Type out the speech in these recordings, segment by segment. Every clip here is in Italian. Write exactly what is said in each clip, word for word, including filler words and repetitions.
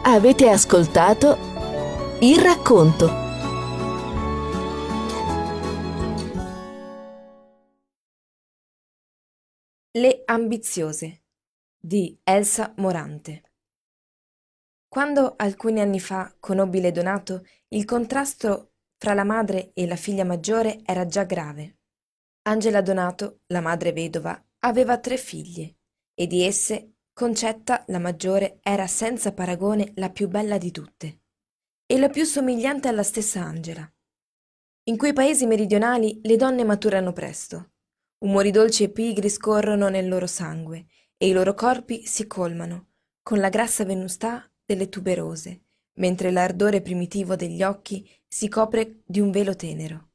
Avete ascoltato Il racconto. Le ambiziose di Elsa Morante. Quando alcuni anni fa conobbi le Donato, il contrasto fra la madre e la figlia maggiore era già grave. Angela Donato, la madre vedova, aveva tre figlie e di esse Concetta, la maggiore, era senza paragone la più bella di tutte e la più somigliante alla stessa Angela. In quei paesi meridionali le donne maturano presto. Umori dolci e pigri scorrono nel loro sangue e i loro corpi si colmano con la grassa venustà delle tuberose, mentre l'ardore primitivo degli occhi si copre di un velo tenero.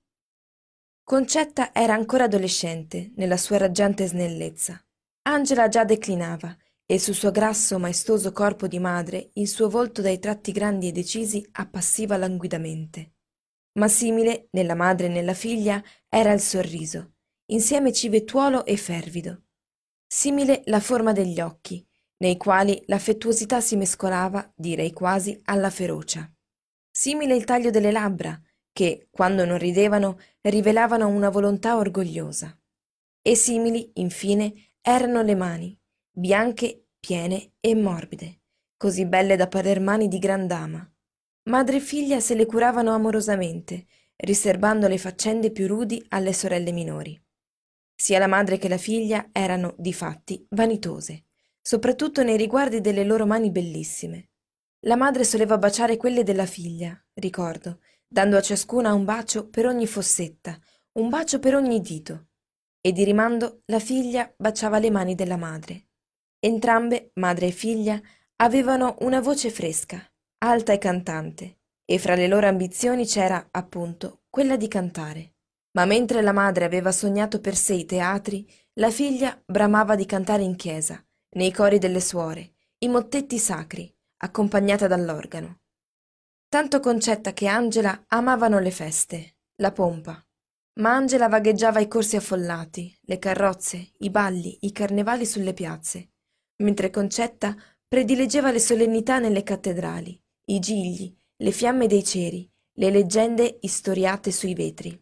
Concetta era ancora adolescente nella sua raggiante snellezza. Angela già declinava e sul suo grasso maestoso corpo di madre il suo volto dai tratti grandi e decisi appassiva languidamente. Ma simile, nella madre e nella figlia, era il sorriso, insieme civettuolo e fervido. Simile la forma degli occhi, nei quali l'affettuosità si mescolava, direi quasi, alla ferocia. Simile il taglio delle labbra, che, quando non ridevano, rivelavano una volontà orgogliosa. E simili, infine, erano le mani, bianche, piene e morbide, così belle da parer mani di gran dama. Madre e figlia se le curavano amorosamente, riserbando le faccende più rudi alle sorelle minori. Sia la madre che la figlia erano, difatti, vanitose, soprattutto nei riguardi delle loro mani bellissime. La madre soleva baciare quelle della figlia, ricordo, dando a ciascuna un bacio per ogni fossetta, un bacio per ogni dito, e di rimando la figlia baciava le mani della madre. Entrambe, madre e figlia, avevano una voce fresca, alta e cantante, e fra le loro ambizioni c'era, appunto, quella di cantare. Ma mentre la madre aveva sognato per sé i teatri, la figlia bramava di cantare in chiesa, nei cori delle suore, i mottetti sacri, accompagnata dall'organo. Tanto Concetta che Angela amavano le feste, la pompa. Ma Angela vagheggiava i corsi affollati, le carrozze, i balli, i carnevali sulle piazze, mentre Concetta prediligeva le solennità nelle cattedrali, i gigli, le fiamme dei ceri, le leggende istoriate sui vetri.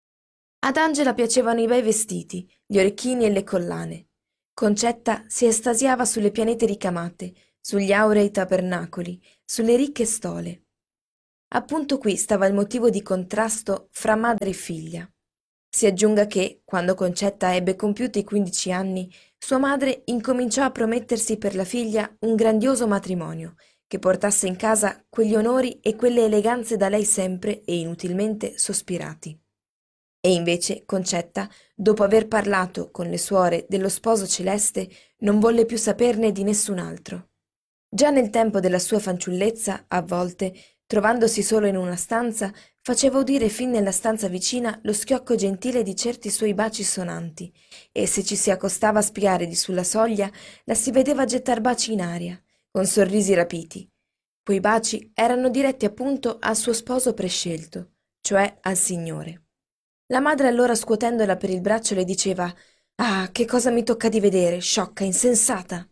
Ad Angela piacevano i bei vestiti, gli orecchini e le collane. Concetta si estasiava sulle pianete ricamate, sugli aurei tabernacoli, sulle ricche stole. Appunto qui stava il motivo di contrasto fra madre e figlia. Si aggiunga che, quando Concetta ebbe compiuti i quindici anni, sua madre incominciò a promettersi per la figlia un grandioso matrimonio, che portasse in casa quegli onori e quelle eleganze da lei sempre e inutilmente sospirati. E invece Concetta, dopo aver parlato con le suore dello sposo celeste, non volle più saperne di nessun altro. Già nel tempo della sua fanciullezza, a volte, trovandosi solo in una stanza, faceva udire fin nella stanza vicina lo schiocco gentile di certi suoi baci sonanti, e se ci si accostava a spiare di sulla soglia, la si vedeva gettar baci in aria, con sorrisi rapiti. Quei baci erano diretti appunto al suo sposo prescelto, cioè al Signore. La madre allora scuotendola per il braccio le diceva «Ah, che cosa mi tocca di vedere, sciocca, insensata!»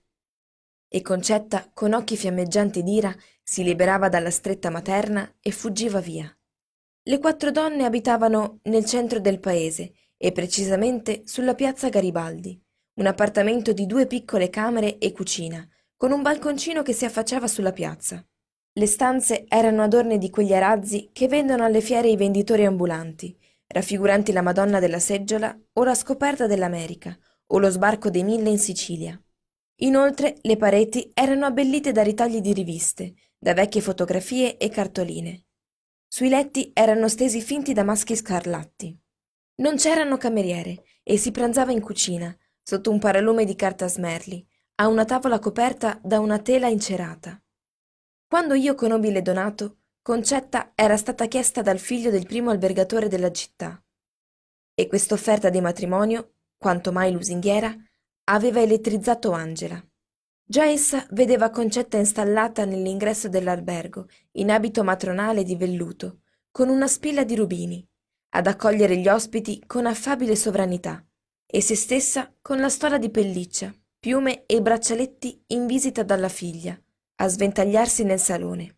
E Concetta, con occhi fiammeggianti d'ira, si liberava dalla stretta materna e fuggiva via. Le quattro donne abitavano nel centro del paese e precisamente sulla piazza Garibaldi, un appartamento di due piccole camere e cucina, con un balconcino che si affacciava sulla piazza. Le stanze erano adorne di quegli arazzi che vendono alle fiere i venditori ambulanti, raffiguranti la Madonna della Seggiola o la scoperta dell'America o lo sbarco dei Mille in Sicilia. Inoltre le pareti erano abbellite da ritagli di riviste, da vecchie fotografie e cartoline. Sui letti erano stesi finti damaschi scarlatti. Non c'erano cameriere e si pranzava in cucina, sotto un paralume di carta smerli, a una tavola coperta da una tela incerata. Quando io conobbi le Donato, Concetta era stata chiesta dal figlio del primo albergatore della città, e quest'offerta di matrimonio, quanto mai lusinghiera, aveva elettrizzato Angela. Già essa vedeva Concetta installata nell'ingresso dell'albergo, in abito matronale di velluto, con una spilla di rubini, ad accogliere gli ospiti con affabile sovranità, e se stessa con la stola di pelliccia, piume e braccialetti in visita dalla figlia, a sventagliarsi nel salone.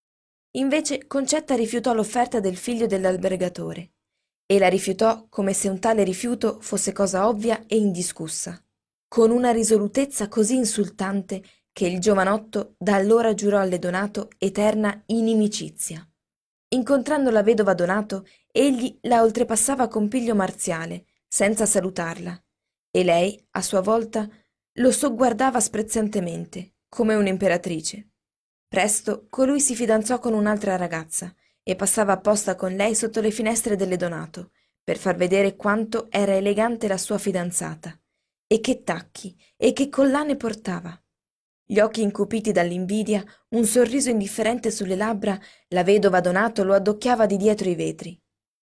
Invece Concetta rifiutò l'offerta del figlio dell'albergatore e la rifiutò come se un tale rifiuto fosse cosa ovvia e indiscussa, con una risolutezza così insultante che il giovanotto da allora giurò alle Donato eterna inimicizia. Incontrando la vedova Donato, egli la oltrepassava con piglio marziale, senza salutarla, e lei, a sua volta, lo sogguardava sprezzantemente, come un'imperatrice. Presto colui si fidanzò con un'altra ragazza e passava apposta con lei sotto le finestre delle Donato, per far vedere quanto era elegante la sua fidanzata, e che tacchi e che collane portava. Gli occhi incupiti dall'invidia, un sorriso indifferente sulle labbra, la vedova Donato lo addocchiava di dietro i vetri.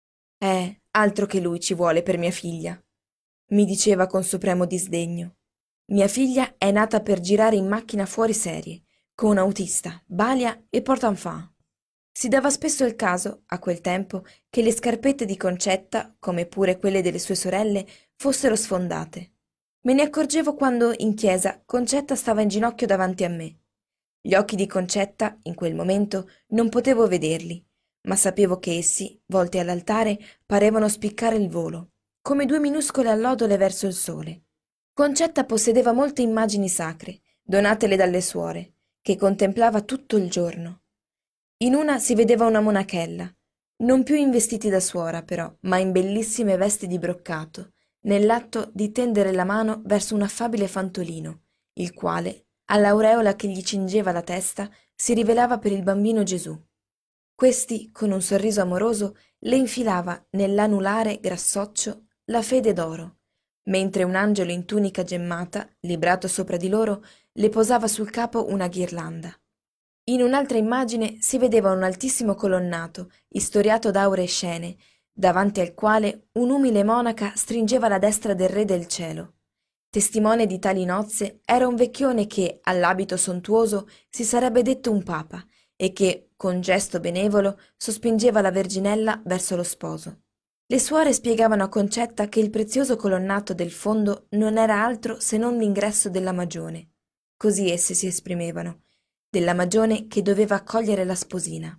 Eh, altro che lui ci vuole per mia figlia, mi diceva con supremo disdegno. Mia figlia è nata per girare in macchina fuori serie, con autista, balia e portanfant. Si dava spesso il caso, a quel tempo, che le scarpette di Concetta, come pure quelle delle sue sorelle, fossero sfondate. Me ne accorgevo quando, in chiesa, Concetta stava in ginocchio davanti a me. Gli occhi di Concetta, in quel momento, non potevo vederli, ma sapevo che essi, volti all'altare, parevano spiccare il volo, come due minuscole allodole verso il sole. Concetta possedeva molte immagini sacre, donatele dalle suore, che contemplava tutto il giorno. In una si vedeva una monachella, non più in vestiti da suora però, ma in bellissime vesti di broccato, nell'atto di tendere la mano verso un affabile fantolino, il quale, all'aureola che gli cingeva la testa, si rivelava per il bambino Gesù. Questi, con un sorriso amoroso, le infilava nell'anulare grassoccio la fede d'oro, mentre un angelo in tunica gemmata, librato sopra di loro, le posava sul capo una ghirlanda. In un'altra immagine si vedeva un altissimo colonnato, istoriato d'auree scene, davanti al quale un'umile monaca stringeva la destra del re del cielo. Testimone di tali nozze era un vecchione che, all'abito sontuoso, si sarebbe detto un papa e che, con gesto benevolo, sospingeva la Verginella verso lo sposo. Le suore spiegavano a Concetta che il prezioso colonnato del fondo non era altro se non l'ingresso della magione. Così esse si esprimevano, della magione che doveva accogliere la sposina.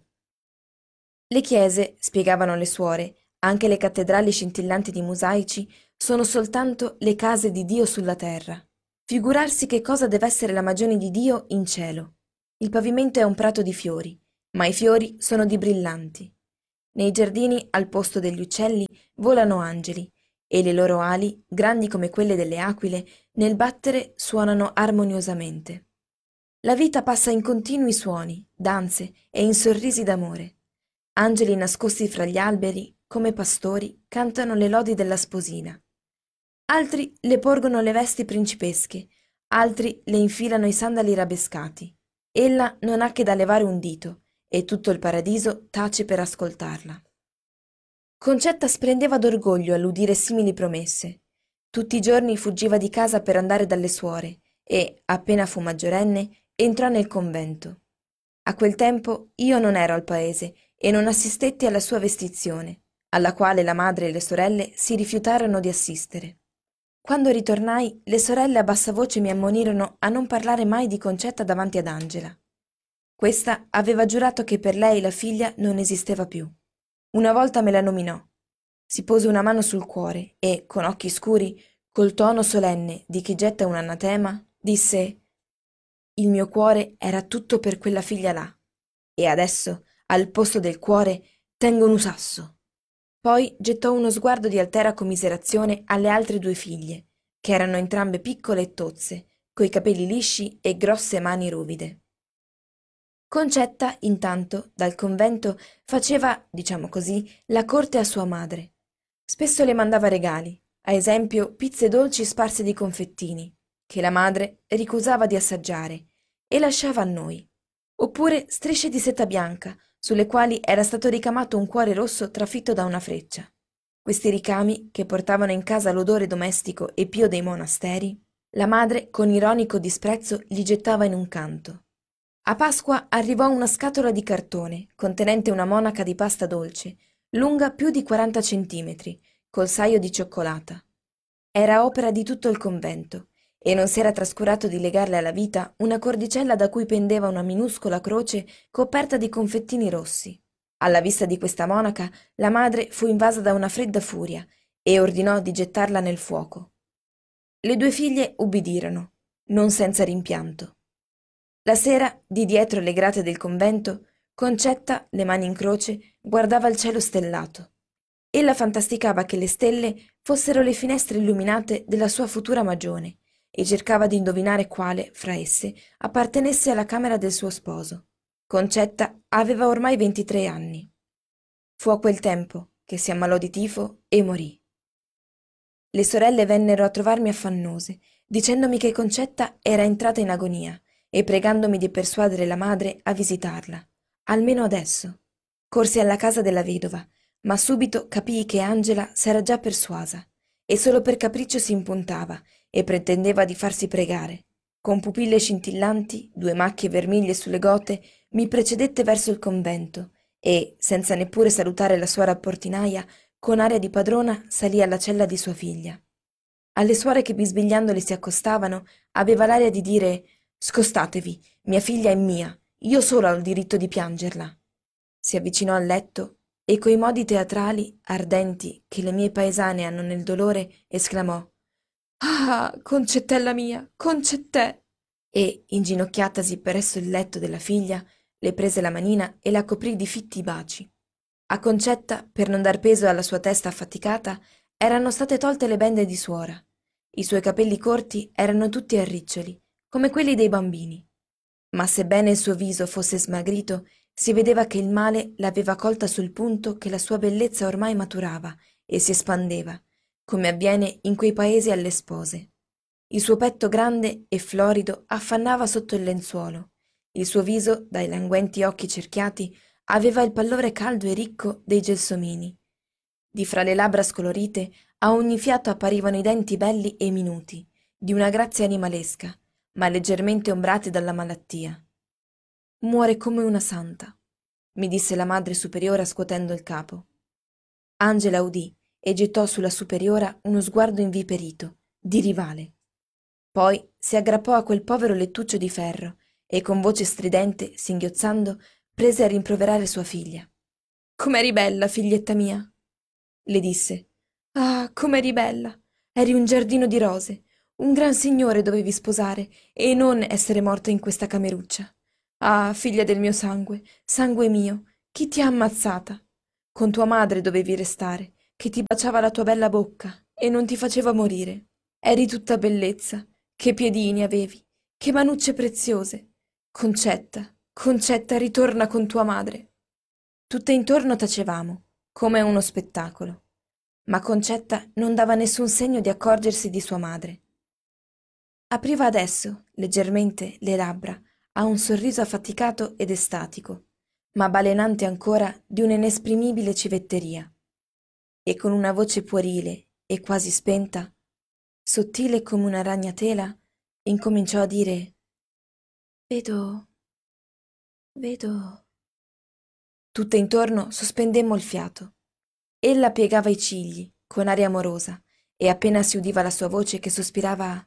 Le chiese, spiegavano le suore, anche le cattedrali scintillanti di mosaici, sono soltanto le case di Dio sulla terra. Figurarsi che cosa deve essere la magione di Dio in cielo. Il pavimento è un prato di fiori, ma i fiori sono di brillanti. Nei giardini, al posto degli uccelli, volano angeli, e le loro ali, grandi come quelle delle aquile, nel battere suonano armoniosamente. La vita passa in continui suoni, danze e in sorrisi d'amore. Angeli nascosti fra gli alberi, come pastori, cantano le lodi della sposina. Altri le porgono le vesti principesche, altri le infilano i sandali rabescati. Ella non ha che da levare un dito, e tutto il paradiso tace per ascoltarla. Concetta splendeva d'orgoglio all'udire simili promesse. Tutti i giorni fuggiva di casa per andare dalle suore e, appena fu maggiorenne, entrò nel convento. A quel tempo io non ero al paese e non assistetti alla sua vestizione, alla quale la madre e le sorelle si rifiutarono di assistere. Quando ritornai, le sorelle a bassa voce mi ammonirono a non parlare mai di Concetta davanti ad Angela. Questa aveva giurato che per lei la figlia non esisteva più. Una volta me la nominò. Si pose una mano sul cuore e, con occhi scuri, col tono solenne di chi getta un anatema, disse: «Il mio cuore era tutto per quella figlia là, e adesso, al posto del cuore, tengo un sasso». Poi gettò uno sguardo di altera commiserazione alle altre due figlie, che erano entrambe piccole e tozze, coi capelli lisci e grosse mani ruvide. Concetta, intanto, dal convento, faceva, diciamo così, la corte a sua madre. Spesso le mandava regali, a esempio pizze dolci sparse di confettini, che la madre ricusava di assaggiare, e lasciava a noi. Oppure strisce di seta bianca, sulle quali era stato ricamato un cuore rosso trafitto da una freccia. Questi ricami, che portavano in casa l'odore domestico e pio dei monasteri, la madre, con ironico disprezzo, gli gettava in un canto. A Pasqua arrivò una scatola di cartone, contenente una monaca di pasta dolce, lunga più di quaranta centimetri, col saio di cioccolata. Era opera di tutto il convento, e non si era trascurato di legarle alla vita una cordicella da cui pendeva una minuscola croce coperta di confettini rossi. Alla vista di questa monaca, la madre fu invasa da una fredda furia e ordinò di gettarla nel fuoco. Le due figlie ubbidirono, non senza rimpianto. La sera, di dietro le grate del convento, Concetta, le mani in croce, guardava il cielo stellato. Ella fantasticava che le stelle fossero le finestre illuminate della sua futura magione e cercava di indovinare quale, fra esse, appartenesse alla camera del suo sposo. Concetta aveva ormai ventitré anni. Fu a quel tempo che si ammalò di tifo e morì. Le sorelle vennero a trovarmi affannose, dicendomi che Concetta era entrata in agonia e pregandomi di persuadere la madre a visitarla, almeno adesso. Corsi alla casa della vedova, ma subito capii che Angela s'era già persuasa e solo per capriccio si impuntava e pretendeva di farsi pregare. Con pupille scintillanti, due macchie vermiglie sulle gote, mi precedette verso il convento e, senza neppure salutare la suora portinaia, con aria di padrona salì alla cella di sua figlia. Alle suore che bisbigliandole si accostavano, aveva l'aria di dire «Scostatevi, mia figlia è mia, io sola ho il diritto di piangerla». Si avvicinò al letto e coi modi teatrali, ardenti, che le mie paesane hanno nel dolore, esclamò «Ah, Concettella mia, Concettè!» e, inginocchiatasi presso il letto della figlia, le prese la manina e la coprì di fitti baci. A Concetta, per non dar peso alla sua testa affaticata, erano state tolte le bende di suora. I suoi capelli corti erano tutti a riccioli, come quelli dei bambini. Ma sebbene il suo viso fosse smagrito, si vedeva che il male l'aveva colta sul punto che la sua bellezza ormai maturava e si espandeva, come avviene in quei paesi alle spose. Il suo petto grande e florido affannava sotto il lenzuolo. Il suo viso, dai languenti occhi cerchiati, aveva il pallore caldo e ricco dei gelsomini. Di fra le labbra scolorite, a ogni fiato apparivano i denti belli e minuti, di una grazia animalesca, ma leggermente ombrati dalla malattia. «Muore come una santa», mi disse la madre superiora scuotendo il capo. Angela udì e gettò sulla superiora uno sguardo inviperito, di rivale. Poi si aggrappò a quel povero lettuccio di ferro e con voce stridente, singhiozzando, prese a rimproverare sua figlia. «Com'eri bella, figlietta mia!» le disse. «Ah, com'eri bella! Eri un giardino di rose, un gran signore dovevi sposare e non essere morta in questa cameruccia. Ah, figlia del mio sangue, sangue mio, chi ti ha ammazzata? Con tua madre dovevi restare, che ti baciava la tua bella bocca e non ti faceva morire. Eri tutta bellezza, che piedini avevi, che manucce preziose. Concetta, Concetta, ritorna con tua madre». Tutte intorno tacevamo, come a uno spettacolo, ma Concetta non dava nessun segno di accorgersi di sua madre. Apriva adesso, leggermente, le labbra a un sorriso affaticato ed estatico, ma balenante ancora di un'inesprimibile civetteria, e con una voce puerile e quasi spenta, sottile come una ragnatela, incominciò a dire «Vedo, vedo...» Tutte intorno sospendemmo il fiato. Ella piegava i cigli, con aria amorosa, e appena si udiva la sua voce che sospirava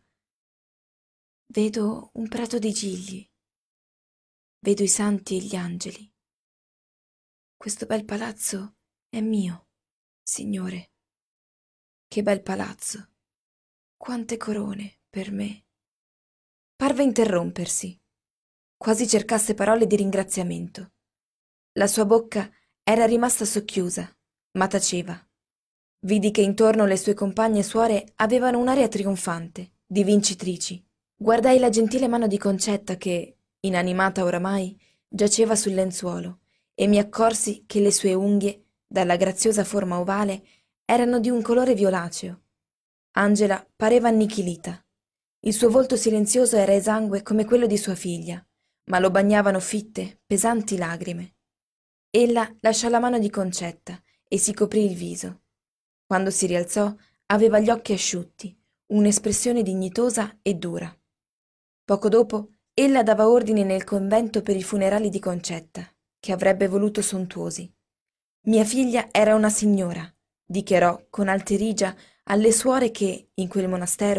«Vedo un prato di gigli, vedo i santi e gli angeli. Questo bel palazzo è mio, Signore. Che bel palazzo! Quante corone per me!» Parve interrompersi, quasi cercasse parole di ringraziamento. La sua bocca era rimasta socchiusa, ma taceva. Vidi che intorno le sue compagne e suore avevano un'aria trionfante, di vincitrici. Guardai la gentile mano di Concetta che, inanimata oramai, giaceva sul lenzuolo e mi accorsi che le sue unghie, dalla graziosa forma ovale, erano di un colore violaceo. Angela pareva annichilita. Il suo volto silenzioso era esangue come quello di sua figlia, ma lo bagnavano fitte, pesanti lagrime. Ella lasciò la mano di Concetta e si coprì il viso. Quando si rialzò, aveva gli occhi asciutti, un'espressione dignitosa e dura. Poco dopo, ella dava ordini nel convento per i funerali di Concetta, che avrebbe voluto sontuosi. «Mia figlia era una signora», dichiarò con alterigia alle suore che, in quel monastero,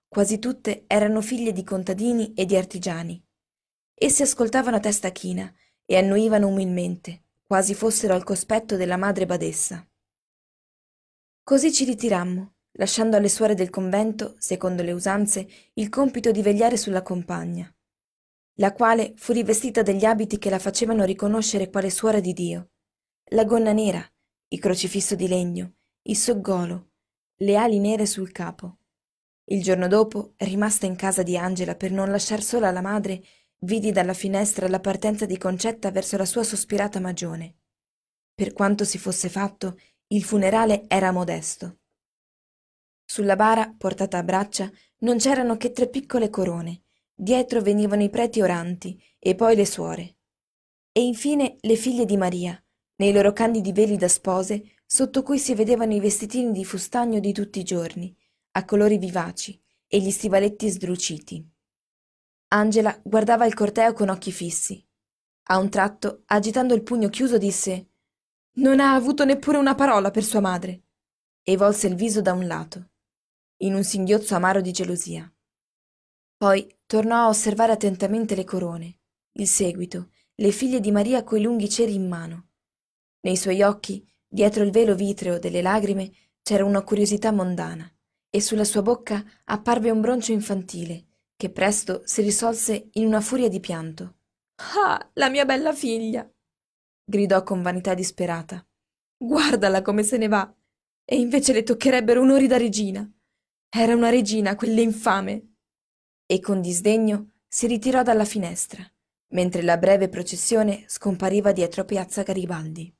quasi tutte erano figlie di contadini e di artigiani. Essi ascoltavano a testa china e annuivano umilmente, quasi fossero al cospetto della madre badessa. Così ci ritirammo, lasciando alle suore del convento, secondo le usanze, il compito di vegliare sulla compagna, la quale fu rivestita degli abiti che la facevano riconoscere quale suora di Dio, la gonna nera, il crocifisso di legno, il soggolo, le ali nere sul capo. Il giorno dopo, rimasta in casa di Angela per non lasciar sola la madre, vidi dalla finestra la partenza di Concetta verso la sua sospirata magione. Per quanto si fosse fatto, il funerale era modesto. Sulla bara, portata a braccia, non c'erano che tre piccole corone. Dietro venivano i preti oranti e poi le suore. E infine le figlie di Maria, nei loro candidi veli da spose, sotto cui si vedevano i vestitini di fustagno di tutti i giorni, a colori vivaci, e gli stivaletti sdruciti. Angela guardava il corteo con occhi fissi. A un tratto, agitando il pugno chiuso, disse: «Non ha avuto neppure una parola per sua madre!» e volse il viso da un lato, in un singhiozzo amaro di gelosia. Poi tornò a osservare attentamente le corone, il seguito, le figlie di Maria coi lunghi ceri in mano. Nei suoi occhi, dietro il velo vitreo delle lagrime, c'era una curiosità mondana, e sulla sua bocca apparve un broncio infantile, che presto si risolse in una furia di pianto. «Ah, la mia bella figlia!» gridò con vanità disperata. «Guardala come se ne va! E invece le toccherebbero onori da regina! Era una regina, quell'infame!» E con disdegno si ritirò dalla finestra, mentre la breve processione scompariva dietro piazza Garibaldi.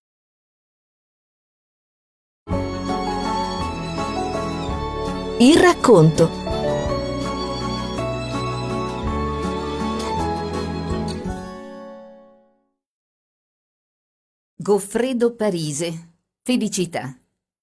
Il racconto. Goffredo Parise. Felicità.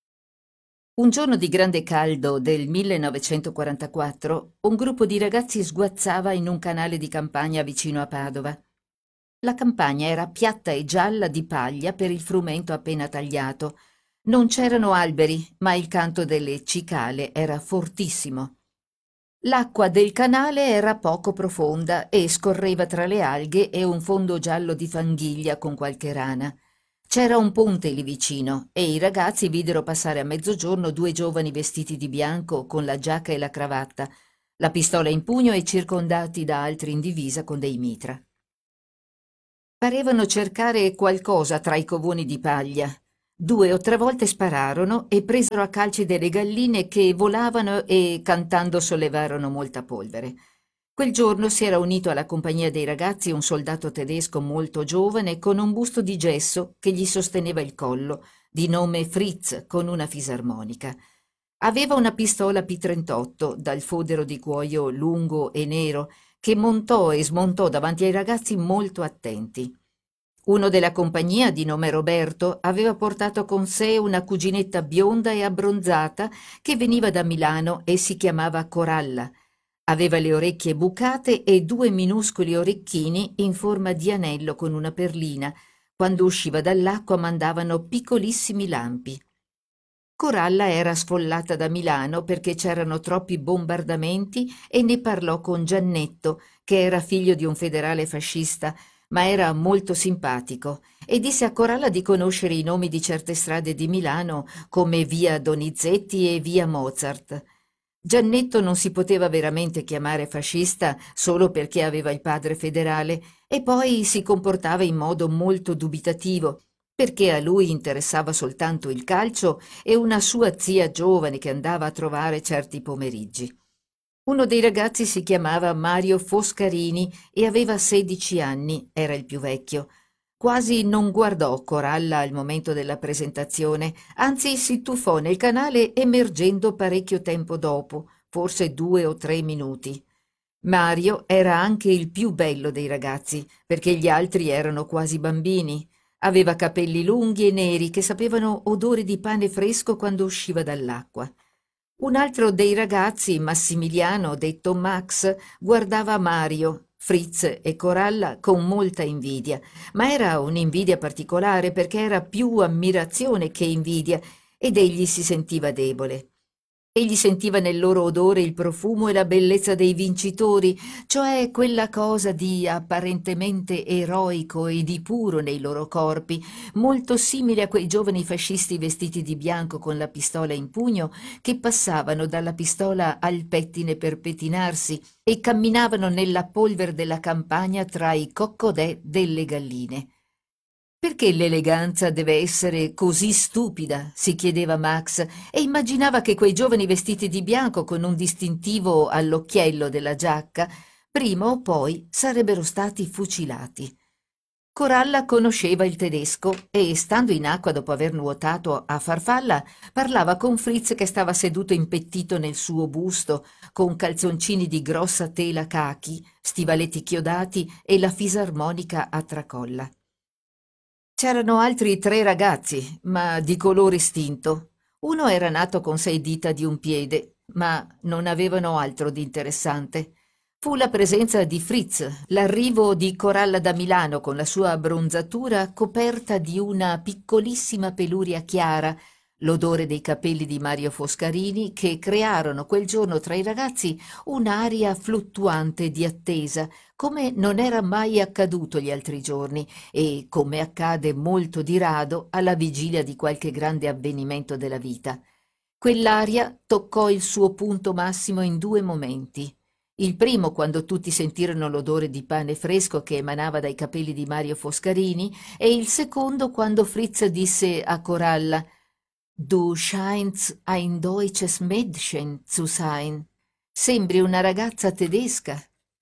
Un giorno di grande caldo del millenovecentoquarantaquattro, un gruppo di ragazzi sguazzava in un canale di campagna vicino a Padova. La campagna era piatta e gialla di paglia per il frumento appena tagliato. Non c'erano alberi, ma il canto delle cicale era fortissimo. L'acqua del canale era poco profonda e scorreva tra le alghe e un fondo giallo di fanghiglia con qualche rana. C'era un ponte lì vicino e i ragazzi videro passare a mezzogiorno due giovani vestiti di bianco con la giacca e la cravatta, la pistola in pugno e circondati da altri in divisa con dei mitra. Parevano cercare qualcosa tra i covoni di paglia. Due o tre volte spararono e presero a calci delle galline che volavano e cantando sollevarono molta polvere. Quel giorno si era unito alla compagnia dei ragazzi un soldato tedesco molto giovane con un busto di gesso che gli sosteneva il collo, di nome Fritz, con una fisarmonica. Aveva una pistola P trentotto dal fodero di cuoio lungo e nero che montò e smontò davanti ai ragazzi molto attenti. Uno della compagnia, di nome Roberto, aveva portato con sé una cuginetta bionda e abbronzata che veniva da Milano e si chiamava Coralla. Aveva le orecchie bucate e due minuscoli orecchini in forma di anello con una perlina. Quando usciva dall'acqua mandavano piccolissimi lampi. Coralla era sfollata da Milano perché c'erano troppi bombardamenti e ne parlò con Giannetto, che era figlio di un federale fascista, ma era molto simpatico, e disse a Coralla di conoscere i nomi di certe strade di Milano come via Donizetti e via Mozart. Giannetto non si poteva veramente chiamare fascista solo perché aveva il padre federale e poi si comportava in modo molto dubitativo, perché a lui interessava soltanto il calcio e una sua zia giovane che andava a trovare certi pomeriggi. Uno dei ragazzi si chiamava Mario Foscarini e aveva sedici anni, era il più vecchio. Quasi non guardò Coralla al momento della presentazione, anzi si tuffò nel canale emergendo parecchio tempo dopo, forse due o tre minuti. Mario era anche il più bello dei ragazzi, perché gli altri erano quasi bambini. Aveva capelli lunghi e neri che sapevano odore di pane fresco quando usciva dall'acqua. Un altro dei ragazzi, Massimiliano, detto Max, guardava Mario, Fritz e Coralla con molta invidia, ma era un'invidia particolare perché era più ammirazione che invidia ed egli si sentiva debole. Egli sentiva nel loro odore il profumo e la bellezza dei vincitori, cioè quella cosa di apparentemente eroico e di puro nei loro corpi, molto simile a quei giovani fascisti vestiti di bianco con la pistola in pugno che passavano dalla pistola al pettine per pettinarsi e camminavano nella polvere della campagna tra i coccodè delle galline. Perché l'eleganza deve essere così stupida? Si chiedeva Max e immaginava che quei giovani vestiti di bianco con un distintivo all'occhiello della giacca prima o poi sarebbero stati fucilati. Coralla conosceva il tedesco e, stando in acqua dopo aver nuotato a farfalla, parlava con Fritz che stava seduto impettito nel suo busto, con calzoncini di grossa tela cachi, stivaletti chiodati e la fisarmonica a tracolla. C'erano altri tre ragazzi, ma di colore stinto. Uno era nato con sei dita di un piede, ma non avevano altro di interessante. Fu la presenza di Fritz, l'arrivo di Coralla da Milano con la sua abbronzatura coperta di una piccolissima peluria chiara, l'odore dei capelli di Mario Foscarini che crearono quel giorno tra i ragazzi un'aria fluttuante di attesa, come non era mai accaduto gli altri giorni e come accade molto di rado alla vigilia di qualche grande avvenimento della vita. Quell'aria toccò il suo punto massimo in due momenti. Il primo quando tutti sentirono l'odore di pane fresco che emanava dai capelli di Mario Foscarini e il secondo quando Fritz disse a Coralla «Du scheinst ein deutsches Mädchen zu sein. Sembri una ragazza tedesca».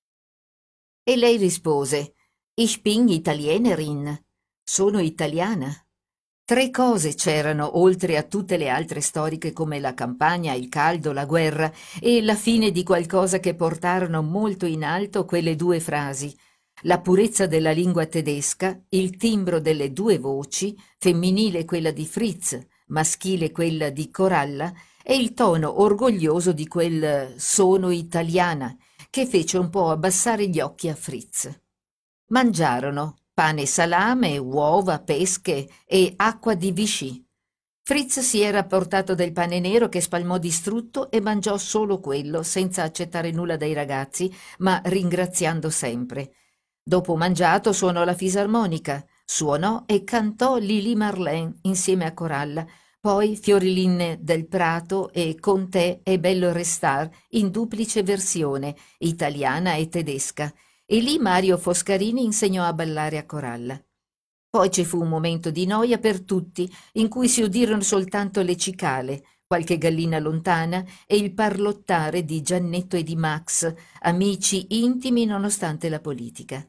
E lei rispose «Ich bin Italienerin. Sono italiana». Tre cose c'erano, oltre a tutte le altre storiche come la campagna, il caldo, la guerra, e la fine di qualcosa che portarono molto in alto quelle due frasi. La purezza della lingua tedesca, il timbro delle due voci, femminile quella di Fritz, maschile quella di Coralla, e il tono orgoglioso di quel «sono italiana», che fece un po' abbassare gli occhi a Fritz. Mangiarono pane e salame, uova, pesche e acqua di Vichy. Fritz si era portato del pane nero che spalmò distrutto e mangiò solo quello, senza accettare nulla dai ragazzi, ma ringraziando sempre. Dopo mangiato suonò la fisarmonica, suonò e cantò Lili Marlene insieme a Coralla, poi Fiorilin del Prato e Con te è bello restar in duplice versione, italiana e tedesca, e lì Mario Foscarini insegnò a ballare a Coralla. Poi ci fu un momento di noia per tutti, in cui si udirono soltanto le cicale, qualche gallina lontana e il parlottare di Giannetto e di Max, amici intimi nonostante la politica.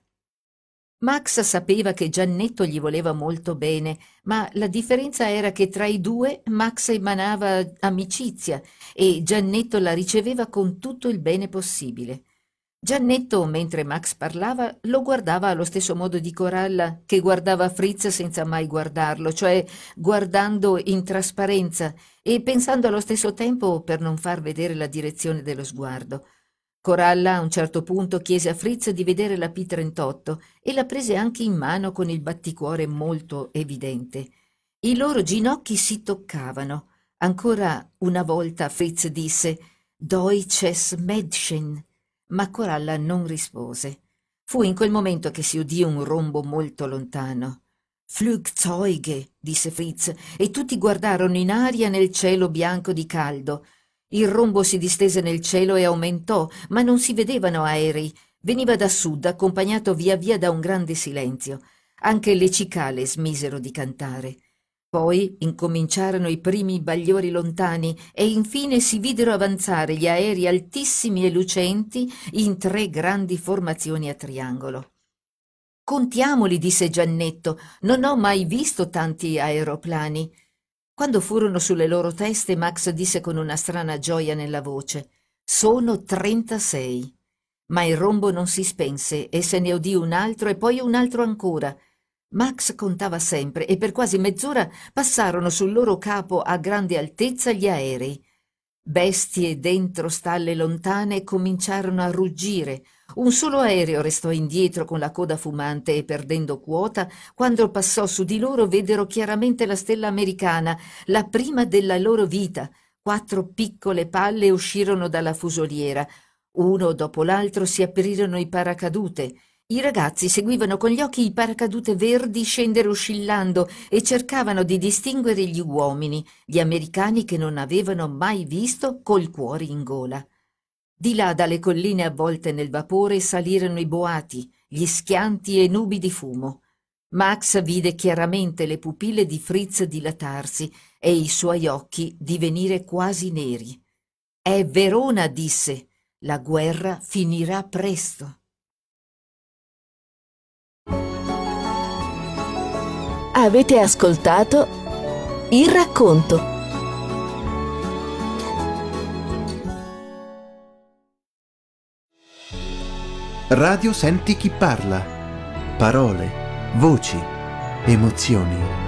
Max sapeva che Giannetto gli voleva molto bene, ma la differenza era che tra i due Max emanava amicizia e Giannetto la riceveva con tutto il bene possibile. Giannetto, mentre Max parlava, lo guardava allo stesso modo di Coralla, che guardava Fritz senza mai guardarlo, cioè guardando in trasparenza e pensando allo stesso tempo per non far vedere la direzione dello sguardo. Coralla a un certo punto chiese a Fritz di vedere la P trentotto e la prese anche in mano con il batticuore molto evidente. I loro ginocchi si toccavano. Ancora una volta Fritz disse «Deutsches Mädchen», ma Coralla non rispose. Fu in quel momento che si udì un rombo molto lontano. «Flugzeuge», disse Fritz, e tutti guardarono in aria nel cielo bianco di caldo. Il rombo si distese nel cielo e aumentò, ma non si vedevano aerei. Veniva da sud, accompagnato via via da un grande silenzio. Anche le cicale smisero di cantare. Poi incominciarono i primi bagliori lontani e infine si videro avanzare gli aerei altissimi e lucenti in tre grandi formazioni a triangolo. «Contiamoli», disse Giannetto, «non ho mai visto tanti aeroplani». Quando furono sulle loro teste, Max disse con una strana gioia nella voce «Sono trentasei». Ma il rombo non si spense e se ne udì un altro e poi un altro ancora. Max contava sempre e per quasi mezz'ora passarono sul loro capo a grande altezza gli aerei. Bestie dentro stalle lontane cominciarono a ruggire. Un solo aereo restò indietro con la coda fumante e perdendo quota. Quando passò su di loro videro chiaramente la stella americana, la prima della loro vita, Quattro piccole palle uscirono dalla fusoliera. Uno dopo l'altro si aprirono i paracadute. I ragazzi seguivano con gli occhi i paracadute verdi scendere oscillando e cercavano di distinguere gli uomini, gli americani che non avevano mai visto col cuore in gola. Di là dalle colline avvolte nel vapore salirono i boati, gli schianti e nubi di fumo. Max vide chiaramente le pupille di Fritz dilatarsi e i suoi occhi divenire quasi neri. «È Verona», disse, «la guerra finirà presto». Avete ascoltato Il racconto. Radio Senti chi parla. Parole, voci, emozioni.